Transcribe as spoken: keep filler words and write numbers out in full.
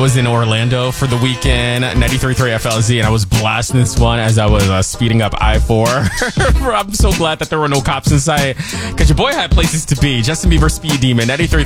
was in Orlando for the weekend, ninety-three point three F L Z, and I was blasting this one as I was uh, speeding up I four. I'm so glad that there were no cops in sight, because your boy had places to be. Justin Bieber, Speed Demon, ninety-three